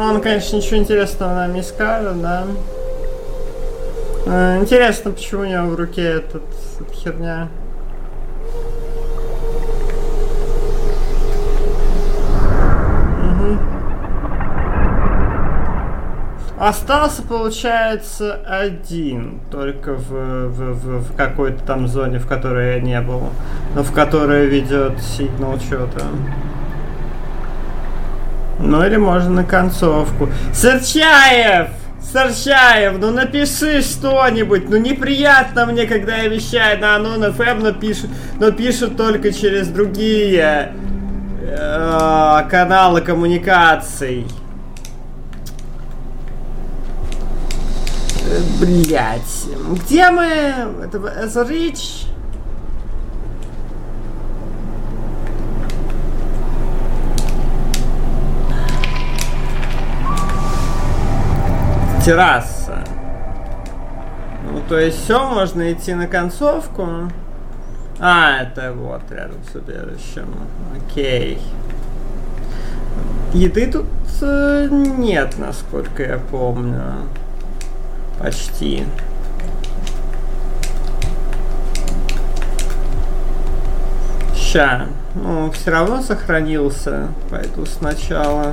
он, конечно, ничего интересного нам не скажет, да. Интересно, почему у него в руке эта херня. Остался, получается, один, только в какой-то там зоне, в которой я не был, но в которой ведет сигнал что-то. Ну или можно на концовку. Сырчаев! Сырчаев, ну напиши что-нибудь. Ну неприятно мне, когда я вещаю на Unknown FM, но пишут только через другие каналы коммуникаций. Блять. Где мы? Это Rich? Терраса. Ну, то есть все, можно идти на концовку. А, это вот рядом с убежищем. Окей. Еды тут нет, насколько я помню. Почти. Ща. Ну, все равно сохранился. Пойду сначала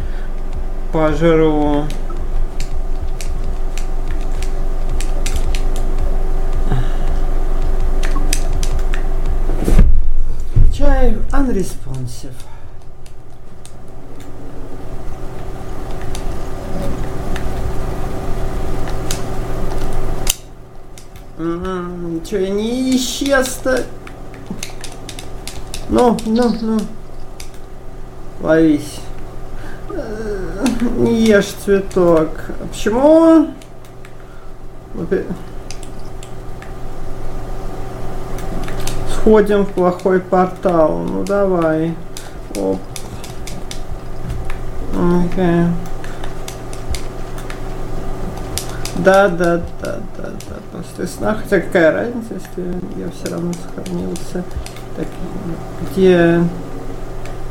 пожру. Чай unresponsive. Чё, я не исчез-то? Ну. Ловись. Не ешь цветок. А почему? Сходим в плохой портал. Ну давай. Оп. Окей. Да. После сна, хотя какая разница, если я все равно сохранился. Так, где...